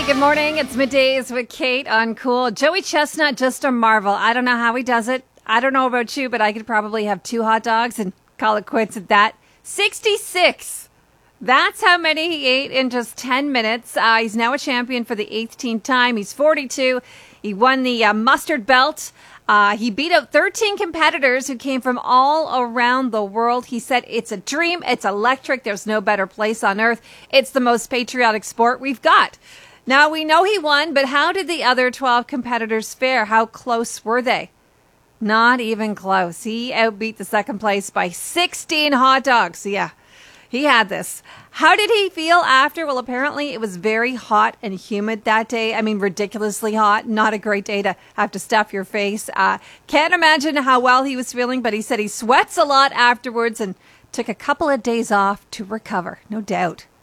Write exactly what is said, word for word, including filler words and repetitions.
good morning. It's Middays with Kate on Cool. Joey Chestnut, just a marvel. I don't know how he does it. I don't know about you, but I could probably have two hot dogs and call it quits at that. sixty-six. That's how many he ate in just ten minutes. Uh, he's now a champion for the eighteenth time. He's forty-two. He won the uh, mustard belt. Uh, he beat out thirteen competitors who came from all around the world. He said, it's a dream. It's electric. There's no better place on earth. It's the most patriotic sport we've got. Now, we know he won, but how did the other twelve competitors fare? How close were they? Not even close. He outbeat the second place by sixteen hot dogs. Yeah, he had this. How did he feel after? Well, apparently it was very hot and humid that day. I mean, ridiculously hot. Not a great day to have to stuff your face. Uh, can't imagine how well he was feeling, but he said he sweats a lot afterwards and took a couple of days off to recover. No doubt.